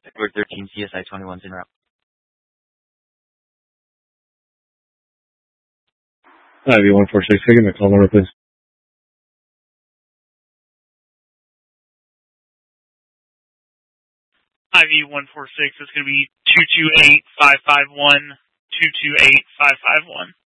Edward 13, CSI 21's en route. IV-146, taking the call number, please. IV-146 is going to be 228-551, 228-551.